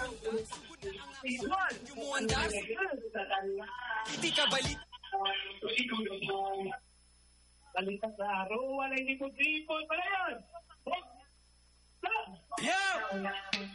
Jumuandas. Hindi ka balik. Balitas sa araw, wala hindi po tripod. Pala yun! Yo!